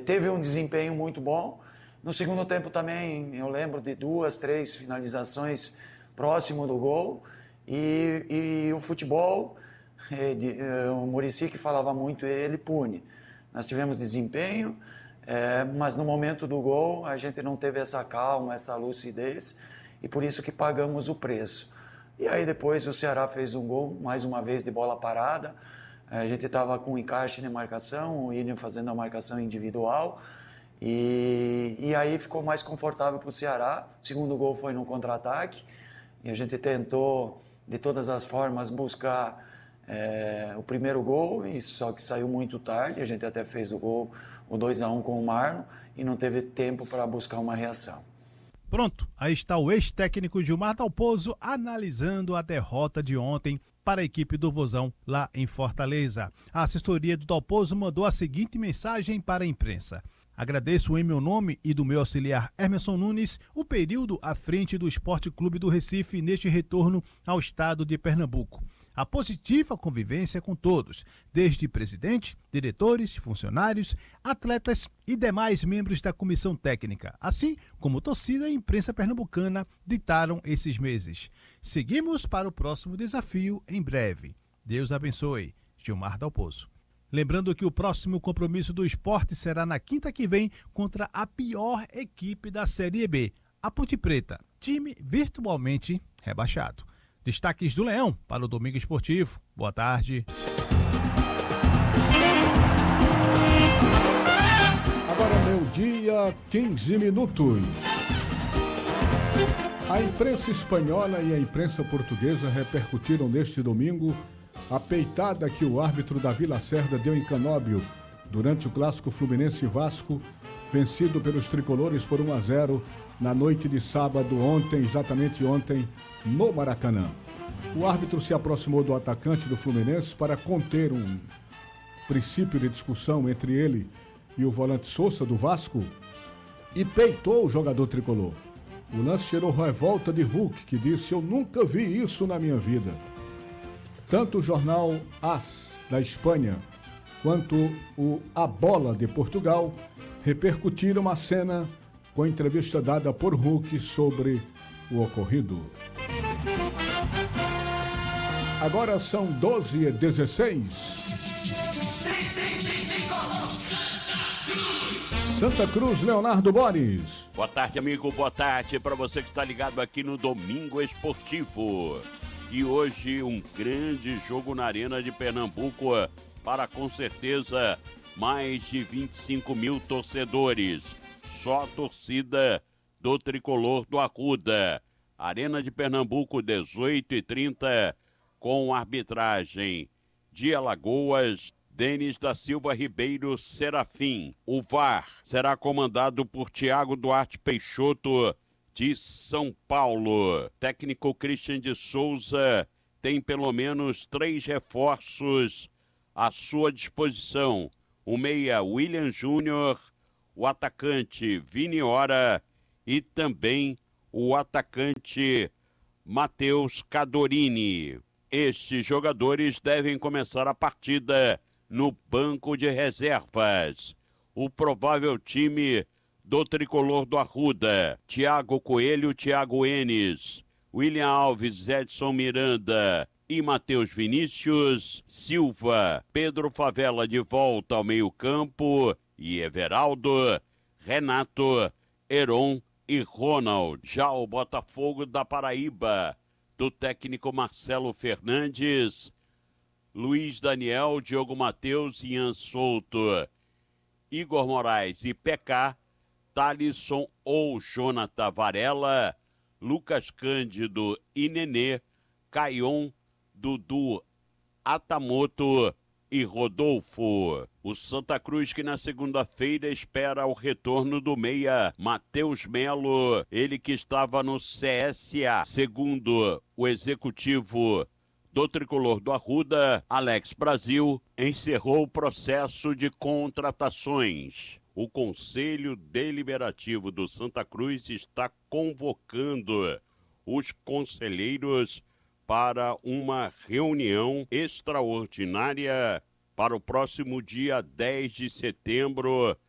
teve um desempenho muito bom. No segundo tempo também eu lembro de 2, 3 finalizações próximo do gol. E o futebol, o Muricy que falava muito, ele pune. Nós tivemos desempenho, mas no momento do gol a gente não teve essa calma, essa lucidez, e por isso que pagamos o preço. E aí depois o Ceará fez um gol, mais uma vez de bola parada. A gente estava com encaixe de marcação, o William fazendo a marcação individual, e aí ficou mais confortável para o Ceará. O segundo gol foi no contra-ataque, e a gente tentou de todas as formas buscar o primeiro gol, e só que saiu muito tarde. A gente até fez o gol, o 2-1 com o Marlon, e não teve tempo para buscar uma reação. Pronto, aí está o ex-técnico Gilmar Dalpozo analisando a derrota de ontem para a equipe do Vozão lá em Fortaleza. A assessoria do Dalpozo mandou a seguinte mensagem para a imprensa: agradeço em meu nome e do meu auxiliar Emerson Nunes o período à frente do Esporte Clube do Recife neste retorno ao estado de Pernambuco. A positiva convivência com todos, desde presidente, diretores, funcionários, atletas e demais membros da comissão técnica, assim como torcida e imprensa pernambucana ditaram esses meses. Seguimos para o próximo desafio em breve. Deus abençoe. Gilmar Dalpozo. Lembrando que o próximo compromisso do esporte será na quinta que vem contra a pior equipe da Série B, a Ponte Preta, time virtualmente rebaixado. Destaques do Leão para o Domingo Esportivo. Boa tarde. Agora meio-dia, 15 minutos. A imprensa espanhola e a imprensa portuguesa repercutiram neste domingo a peitada que o árbitro Davi Lacerda deu em Canóbio durante o clássico Fluminense Vasco, vencido pelos tricolores por 1-0 na noite de sábado, exatamente ontem, no Maracanã. O árbitro se aproximou do atacante do Fluminense para conter um princípio de discussão entre ele e o volante Sousa do Vasco e peitou o jogador tricolor. O lance gerou revolta de Hulk, que disse: "Eu nunca vi isso na minha vida." Tanto o jornal AS da Espanha quanto o A Bola de Portugal repercutiram a cena com a entrevista dada por Hulk sobre o ocorrido. Agora são 12h16. Santa Cruz, Leonardo Boris. Boa tarde, amigo. Boa tarde para você que está ligado aqui no Domingo Esportivo. E hoje um grande jogo na Arena de Pernambuco para, com certeza, mais de 25 mil torcedores. Só a torcida do Tricolor do Arruda. Arena de Pernambuco, 18h30, com arbitragem de Alagoas, Denis da Silva Ribeiro Serafim. O VAR será comandado por Tiago Duarte Peixoto, de São Paulo. Técnico Christian de Souza tem pelo menos 3 reforços à sua disposição. O meia William Júnior, o atacante Vini Ora e também o atacante Matheus Cadorini. Estes jogadores devem começar a partida no banco de reservas. O provável time do Tricolor do Arruda: Thiago Coelho, Thiago Enes, William Alves, Edson Miranda e Matheus Vinícius, Silva, Pedro Favela de volta ao meio-campo e Everaldo, Renato, Heron e Ronald. Já o Botafogo da Paraíba, do técnico Marcelo Fernandes, Luiz Daniel, Diogo Matheus, Ian Souto, Igor Moraes e PK, Thalisson ou Jonathan Varela, Lucas Cândido e Nenê, Caion, Dudu, Atamoto e Rodolfo. O Santa Cruz, que na segunda-feira espera o retorno do meia Matheus Melo, ele que estava no CSA. Segundo o executivo do Tricolor do Arruda, Alex Brasil, encerrou o processo de contratações. O Conselho Deliberativo do Santa Cruz está convocando os conselheiros para uma reunião extraordinária para o próximo dia 10 de setembro,